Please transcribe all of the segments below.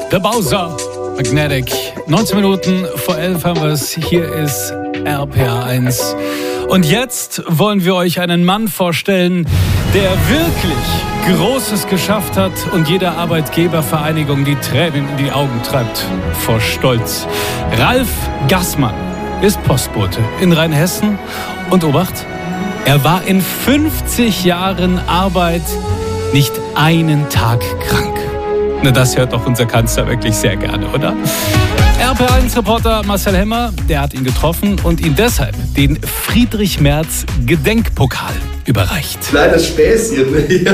The Bowser, Magnetic. 19 Minuten vor 11 haben wir es. Hier ist RPA1. Und jetzt wollen wir euch einen Mann vorstellen, der wirklich Großes geschafft hat und jeder Arbeitgebervereinigung die Tränen in die Augen treibt vor Stolz. Ralf Gassmann ist Postbote in Rheinhessen und Obacht, er war in 50 Jahren Arbeit nicht einen Tag krank. Na, das hört doch unser Kanzler wirklich sehr gerne, oder? RPA1-Reporter Marcel Hemmer, der hat ihn getroffen und ihm deshalb den Friedrich-Merz-Gedenkpokal überreicht. Kleines Späßchen.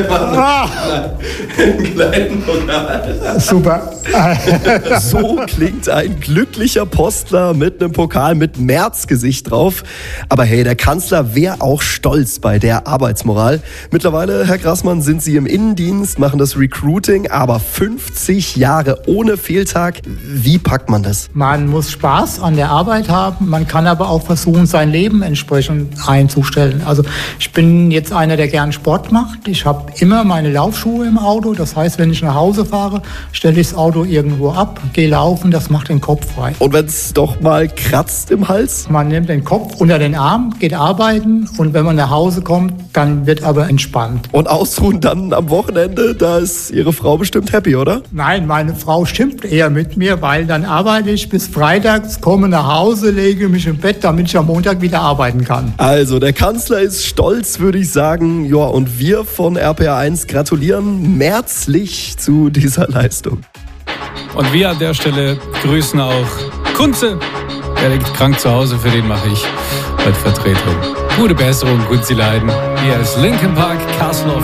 Einen kleinen Pokal. Super. So klingt ein glücklicher Postler mit einem Pokal mit Merz-Gesicht drauf. Aber hey, der Kanzler wäre auch stolz bei der Arbeitsmoral. Mittlerweile, Herr Gassmann, sind Sie im Innendienst, machen das Recruiting, aber 50 Jahre ohne Fehltag. Wie packt man das? Man muss Spaß an der Arbeit haben. Man kann aber auch versuchen, sein Leben entsprechend einzustellen. Also ich bin jetzt einer, der gern Sport macht. Ich habe immer meine Laufschuhe im Auto. Das heißt, wenn ich nach Hause fahre, stelle ich das Auto irgendwo ab, gehe laufen. Das macht den Kopf frei. Und wenn es doch mal kratzt im Hals? Man nimmt den Kopf unter den Arm, geht arbeiten und wenn man nach Hause kommt, dann wird aber entspannt. Und ausruhen dann am Wochenende, da ist Ihre Frau bestimmt happy, oder? Nein, meine Frau schimpft eher mit mir, weil dann arbeite ich bis freitags, komme nach Hause, lege mich im Bett, damit ich am Montag wieder arbeiten kann. Also, der Kanzler ist stolz, würde ich sagen. Ja, und wir von RPA1 gratulieren merzlich zu dieser Leistung. Und wir an der Stelle grüßen auch Kunze. Der liegt krank zu Hause, für den mache ich heute Vertretung. Gute Besserung, Kunzi Leiden. Hier ist Linkin Park, Castle of